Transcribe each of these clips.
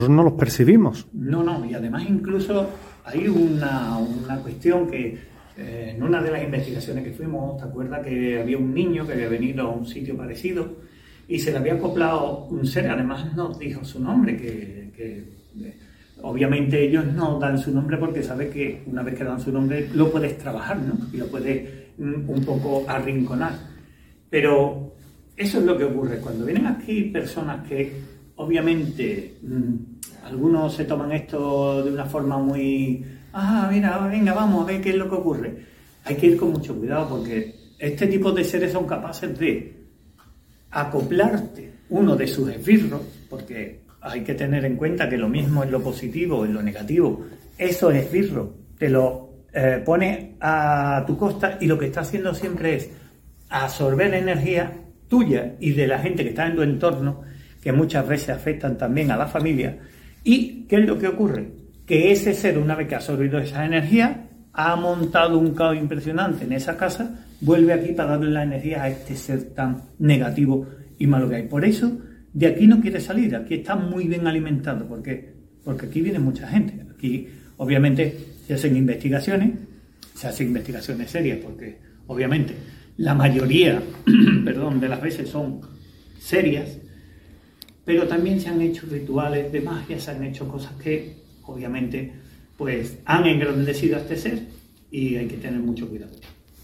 no los percibimos. No, y además incluso hay una cuestión que en una de las investigaciones que fuimos, ¿te acuerdas que había un niño que había venido a un sitio parecido y se le había acoplado un ser? Además nos dijo su nombre, que obviamente ellos no dan su nombre porque saben que una vez que dan su nombre lo puedes trabajar, ¿no? Y lo puedes un poco arrinconar. Pero eso es lo que ocurre. Cuando vienen aquí personas que obviamente algunos se toman esto de una forma muy... mira, venga, vamos a ver qué es lo que ocurre. Hay que ir con mucho cuidado porque este tipo de seres son capaces de acoplarte uno de sus esbirros, porque hay que tener en cuenta que lo mismo en lo positivo, en lo negativo, esos esbirros te lo pone a tu costa y lo que está haciendo siempre es absorber energía tuya y de la gente que está en tu entorno, que muchas veces afectan también a la familia. ¿Y qué es lo que ocurre? Que ese ser, una vez que ha absorbido esa energía, ha montado un caos impresionante en esa casa, vuelve aquí para darle la energía a este ser tan negativo y malo que hay. Por eso, de aquí no quiere salir, aquí está muy bien alimentado. ¿Por qué? Porque aquí viene mucha gente. Aquí, obviamente, se hacen investigaciones serias, porque, obviamente, la mayoría, de las veces son serias, pero también se han hecho rituales de magia, se han hecho cosas que, obviamente, pues han engrandecido a este ser y hay que tener mucho cuidado.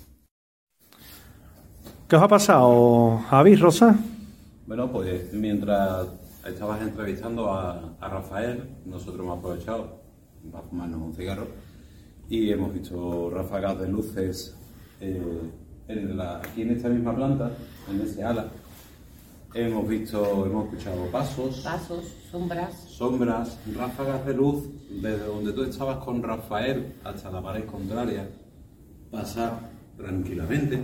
¿Qué os ha pasado, Javi, Rosa? Bueno, pues mientras estabas entrevistando a Rafael, nosotros hemos aprovechado para fumarnos un cigarro y hemos visto ráfagas de luces aquí en esta misma planta, en ese ala. Hemos escuchado pasos, sombras, ráfagas de luz desde donde tú estabas con Rafael hasta la pared contraria, pasar tranquilamente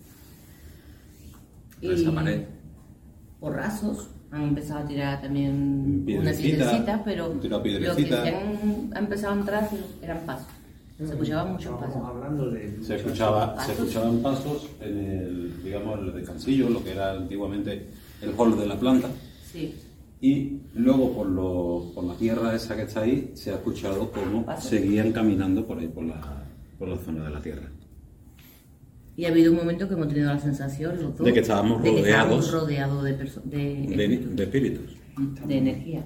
por esa pared. Porrazos, han empezado a tirar también una piedrecita, pero lo que se ha empezado a entrar eran pasos. Se escuchaban muchos pasos. Se escuchaban pasos en el descansillo, lo que era antiguamente el hall de la planta. Sí. Y luego por la tierra esa que está ahí, se ha escuchado cómo seguían caminando por ahí, por la zona de la tierra. Y ha habido un momento que hemos tenido la sensación, los dos, de que estábamos rodeados de espíritus. De energía.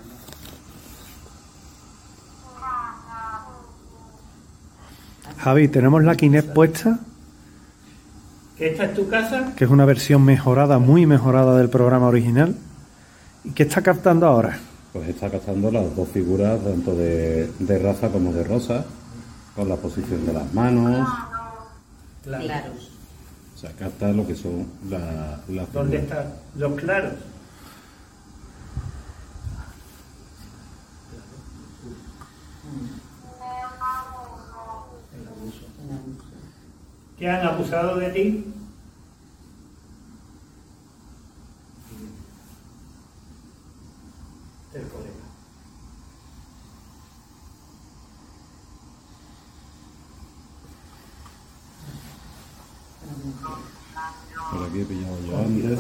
Javi, tenemos la Kinect puesta. ¿Que esta es tu casa? Que es una versión mejorada, muy mejorada del programa original. ¿Y qué está captando ahora? Pues está captando las dos figuras, tanto de Rafa como de Rosa, con la posición de las manos. Claros. O sea, capta lo que son las ¿Dónde están los claros? ¿Qué han abusado de ti? El colega. Por aquí he pillado yo antes.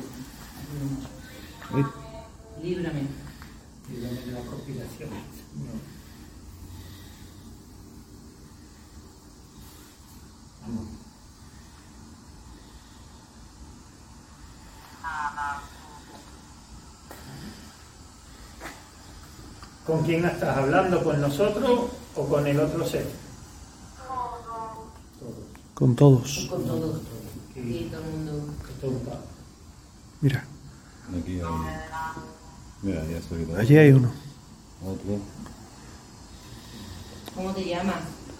Líbrame. Líbrame de la conspiración. Vamos. ¿Con quién estás hablando? ¿Con nosotros o con el otro ser? Con todos. Con todos. Sí, todo el mundo. Mira. Aquí hay... Mira, ya se ve. Allí hay uno. Otro. ¿Cómo te llamas?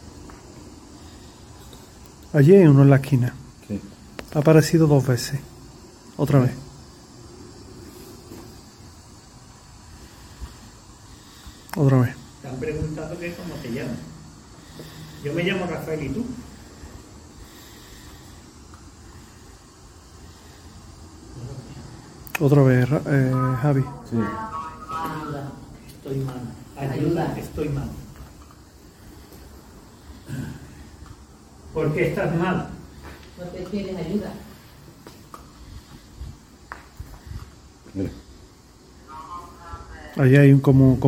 Allí hay uno en la esquina. Sí. Ha aparecido 2 veces. Otra vez. Otra vez. Te han preguntado que cómo te llamas. Yo me llamo Rafael, ¿y tú? Otra vez, Javi. Sí. Ayuda. Estoy mal. Ayuda, estoy mal. ¿Por qué estás mal? Porque quieres ayuda. Mira. Ahí hay como